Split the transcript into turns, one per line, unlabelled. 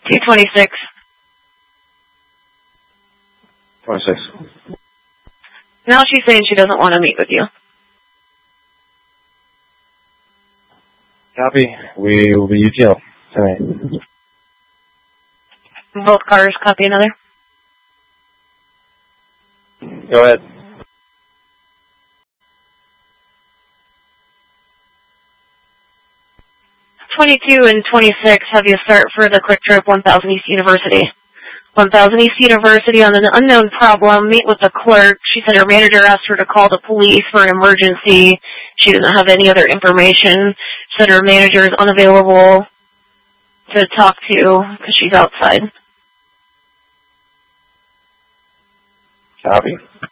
226.
26.
Now she's saying she doesn't want to meet with you.
Copy. We will be UTL tonight.
Both cars, copy another.
Go ahead.
22 and 26 have you start for the quick trip 1000 East University. 1000 East University on an unknown problem, meet with the clerk. She said her manager asked her to call the police for an emergency. She doesn't have any other information. Said her manager is unavailable to talk to because she's outside.
Copy.